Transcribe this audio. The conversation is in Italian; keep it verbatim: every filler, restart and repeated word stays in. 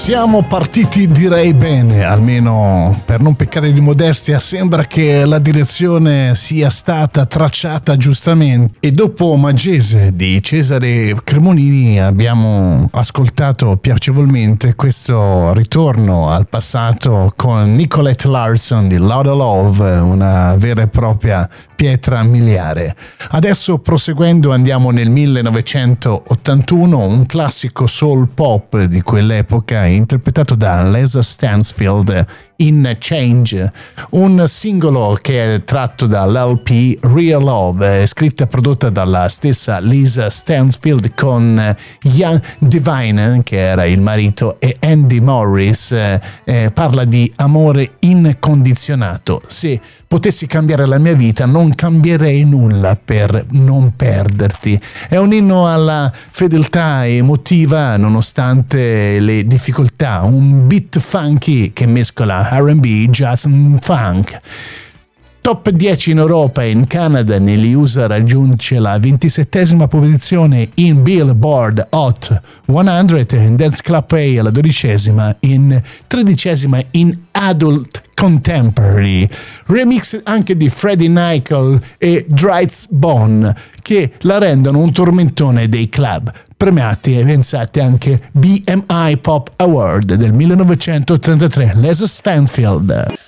Siamo partiti direi bene, almeno per non peccare di modestia sembra che la direzione sia stata tracciata giustamente e dopo Magese di Cesare Cremonini abbiamo ascoltato piacevolmente questo ritorno al passato con Nicolette Larson di Loud Love, una vera e propria pietra miliare. Adesso proseguendo andiamo nel millenovecentottantuno, un classico soul pop di quell'epoca interpretato da Les Stansfield in Change, un singolo che è tratto dall'L P Real Love, scritta e prodotta dalla stessa Lisa Stansfield con Ian Devine, che era il marito, e Andy Morris. Eh, parla di amore incondizionato. Se potessi cambiare la mia vita non cambierei nulla per non perderti. È un inno alla fedeltà emotiva nonostante le difficoltà, un beat funky che mescola R and B, jazz e funk. Top dieci in Europa e in Canada, negli U S A raggiunge la ventisettesima posizione in Billboard Hot cento, in Dance Club Play alla dodicesima, in tredicesima in Adult Contemporary. Remix anche di Freddie Nicole e Dries Bone, che la rendono un tormentone dei club. Premiati e pensate anche B M I Pop Award del millenovecentotrentatré. Les Stansfield.